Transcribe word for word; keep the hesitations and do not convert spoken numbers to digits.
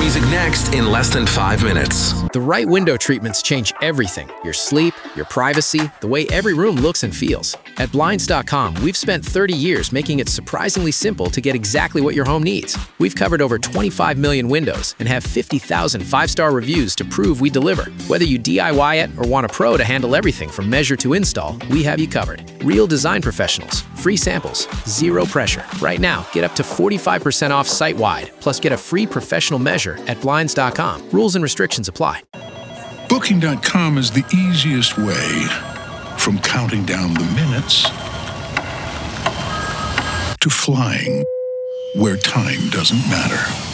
music next in less than five minutes. The right window treatments change everything. Your sleep, your privacy, the way every room looks and feels. At Blinds dot com, we've spent thirty years making it surprisingly simple to get exactly what your home needs. We've covered over twenty-five million windows and have fifty thousand five-star reviews to prove we deliver. Whether you D I Y it or want a pro to handle everything from measure to install, we have you covered. Real design professionals, free samples, zero pressure. Right now, get up to forty-five percent off site-wide, plus get a free professional measure at Blinds dot com. Rules and restrictions apply. Booking dot com is the easiest way from counting down the minutes to flying where time doesn't matter.